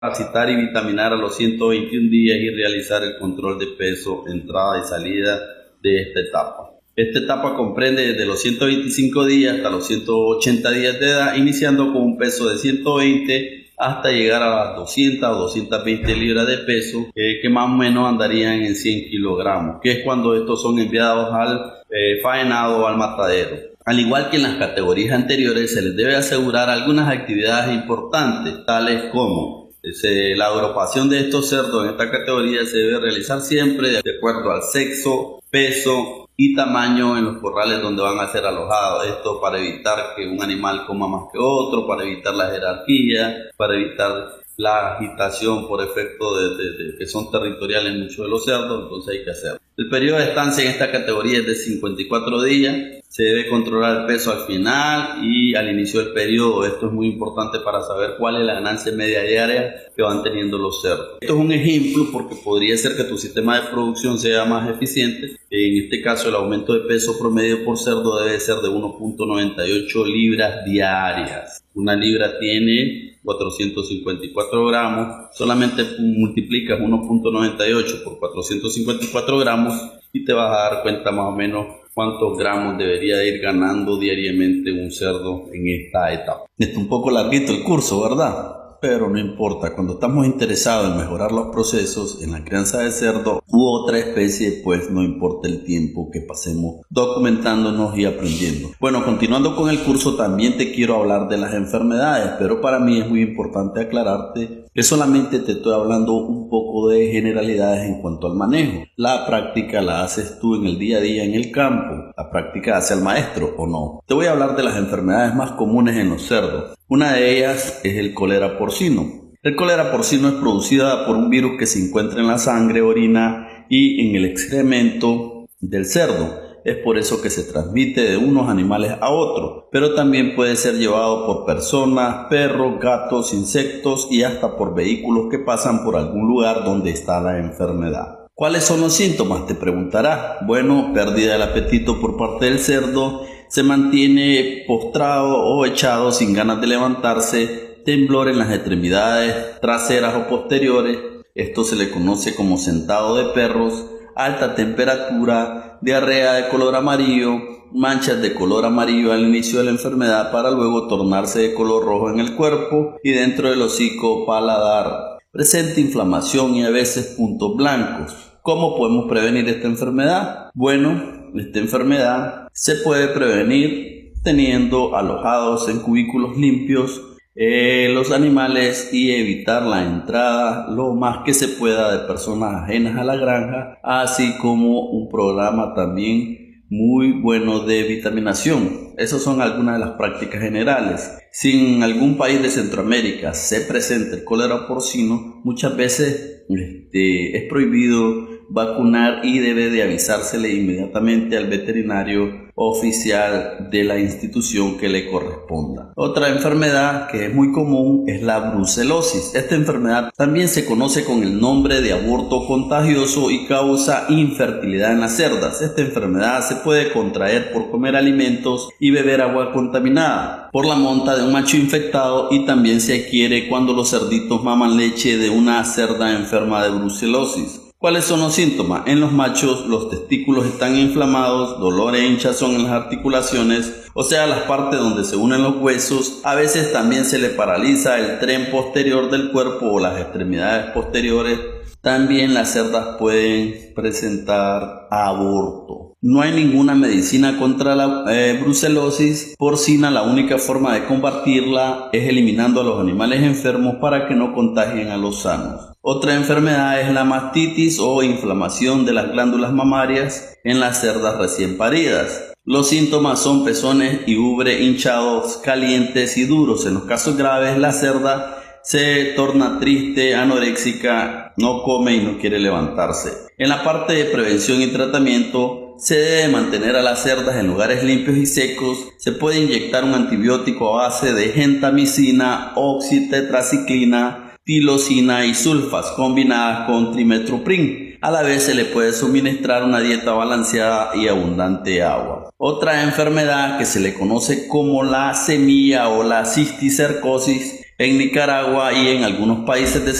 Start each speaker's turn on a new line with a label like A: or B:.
A: Capacitar y vitaminar a los 121 días y realizar el control de peso, entrada y salida de esta etapa. Esta etapa comprende desde los 125 días hasta los 180 días de edad, iniciando con un peso de 120 hasta llegar a las 200 o 220 libras de peso, que más o menos andarían en 100 kilogramos, que es cuando estos son enviados al faenado o al matadero. Al igual que en las categorías anteriores, se les debe asegurar algunas actividades importantes, tales como la agrupación de estos cerdos en esta categoría se debe realizar siempre de acuerdo al sexo, peso y tamaño en los corrales donde van a ser alojados. Esto para evitar que un animal coma más que otro, para evitar la jerarquía, para evitar la agitación por efecto de que son territoriales muchos de los cerdos, entonces hay que hacerlo. El periodo de estancia en esta categoría es de 54 días. Se debe controlar el peso al final y al inicio del periodo. Esto es muy importante para saber cuál es la ganancia media diaria que van teniendo los cerdos. Esto es un ejemplo porque podría ser que tu sistema de producción sea más eficiente. En este caso, el aumento de peso promedio por cerdo debe ser de 1.98 libras diarias. Una libra tiene 454 gramos. Solamente multiplicas 1.98 por 454 gramos y te vas a dar cuenta más o menos cuántos gramos debería ir ganando diariamente un cerdo en esta etapa. Está un poco larguito el curso, ¿verdad? Pero no importa, cuando estamos interesados en mejorar los procesos en la crianza de cerdo u otra especie, pues no importa el tiempo que pasemos documentándonos y aprendiendo. Bueno, continuando con el curso, también te quiero hablar de las enfermedades, pero para mí es muy importante aclararte que solamente te estoy hablando un poco de generalidades en cuanto al manejo. La práctica la haces tú en el día a día en el campo, la práctica hace al maestro o no. Te voy a hablar de las enfermedades más comunes en los cerdos. Una de ellas es el cólera porcino. El cólera porcino es producida por un virus que se encuentra en la sangre, orina y en el excremento del cerdo. Es por eso que se transmite de unos animales a otros, pero también puede ser llevado por personas, perros, gatos, insectos y hasta por vehículos que pasan por algún lugar donde está la enfermedad. ¿Cuáles son los síntomas? Te preguntarás. Bueno, pérdida del apetito por parte del cerdo, se mantiene postrado o echado sin ganas de levantarse, temblor en las extremidades traseras o posteriores, esto se le conoce como sentado de perros, alta temperatura, diarrea de color amarillo, manchas de color amarillo al inicio de la enfermedad para luego tornarse de color rojo en el cuerpo y dentro del hocico, paladar. Presenta inflamación y a veces puntos blancos. ¿Cómo podemos prevenir esta enfermedad? Bueno, esta enfermedad se puede prevenir teniendo alojados en cubículos limpios los animales y evitar la entrada lo más que se pueda de personas ajenas a la granja, así como un programa también muy bueno de vitaminación. Esas son algunas de las prácticas generales. Si en algún país de Centroamérica se presenta el cólera porcino, muchas veces es prohibido vacunar y debe de avisársele inmediatamente al veterinario oficial de la institución que le corresponda. Otra enfermedad que es muy común es la brucelosis. Esta enfermedad también se conoce con el nombre de aborto contagioso y causa infertilidad en las cerdas. Esta enfermedad se puede contraer por comer alimentos y beber agua contaminada, por la monta de un macho infectado, y también se adquiere cuando los cerditos maman leche de una cerda enferma de brucelosis. ¿Cuáles son los síntomas? En los machos los testículos están inflamados, dolor e hinchazón en las articulaciones, o sea, las partes donde se unen los huesos. A veces también se le paraliza el tren posterior del cuerpo o las extremidades posteriores. También las cerdas pueden presentar aborto. No hay ninguna medicina contra la brucelosis porcina. La única forma de combatirla es eliminando a los animales enfermos para que no contagien a los sanos. Otra enfermedad es la mastitis o inflamación de las glándulas mamarias en las cerdas recién paridas. Los síntomas son pezones y ubre hinchados, calientes y duros. En los casos graves, la cerda se torna triste, anoréxica, no come y no quiere levantarse. En la parte de prevención y tratamiento, se debe mantener a las cerdas en lugares limpios y secos. Se puede inyectar un antibiótico a base de gentamicina, oxitetraciclina, tilosina y sulfas combinadas con trimetoprim. A la vez se le puede suministrar una dieta balanceada y abundante agua. Otra enfermedad que se le conoce como la semilla o la cisticercosis en Nicaragua y en algunos países de